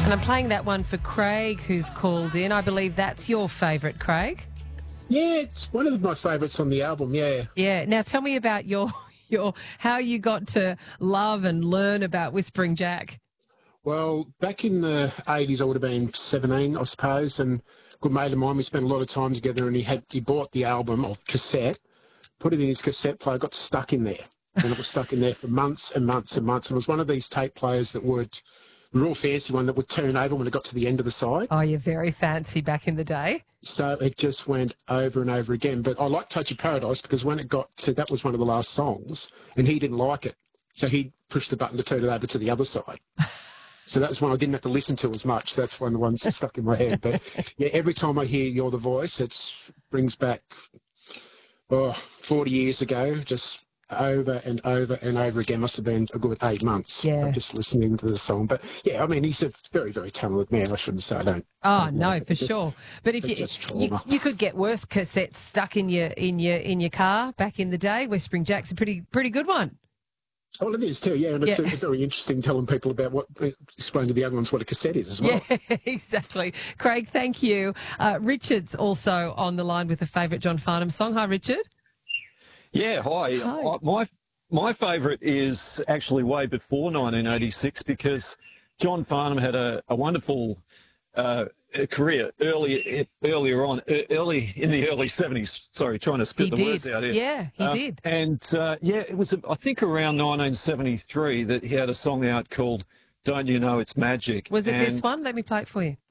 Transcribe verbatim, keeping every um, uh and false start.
And I'm playing that one for Craig, who's called in. I believe that's your favourite, Craig. Yeah, it's one of my favourites on the album, yeah. Yeah. Now tell me about your your how you got to love and learn about Whispering Jack. Well, back in the eighties, I would have been seventeen, I suppose, and a good mate of mine, we spent a lot of time together, and he had he bought the album, or cassette, put it in his cassette player, got stuck in there. And it was stuck in there for months and months and months. And it was one of these tape players that would, a real fancy one that would turn over when it got to the end of the side. Oh, you're very fancy back in the day. So it just went over and over again. But I liked Touch of Paradise because when it got to, that was one of the last songs, and he didn't like it. So he pushed the button to turn it over to the other side. So that's one I didn't have to listen to as much. That's one of the ones that stuck in my head. But yeah, every time I hear You're the Voice, it brings back oh, forty years ago, just over and over and over again. Must have been a good eight months yeah. of just listening to the song. But yeah, I mean, he's a very, very talented man. I shouldn't say I don't. Oh I don't no, like for just, sure. But if you, you you could get worse cassettes stuck in your in your in your car back in the day. Whispering Jack's a pretty pretty good one. Oh, it is too, yeah, and it's yeah. very interesting telling people about what, explain to the other ones what a cassette is as well. Yeah, exactly. Craig, thank you. Uh, Richard's also on the line with a favourite John Farnham song. Hi, Richard. Yeah, hi. hi. I, my my favourite is actually way before nineteen eighty-six because John Farnham had a, a wonderful uh, career early, earlier on, early in the early seventies. Sorry, trying to spit he the did. words out here. Yeah, he uh, did. And uh, yeah, it was, I think, around nineteen seventy-three that he had a song out called Don't You Know It's Magic. Was it and this one? Let me play it for you.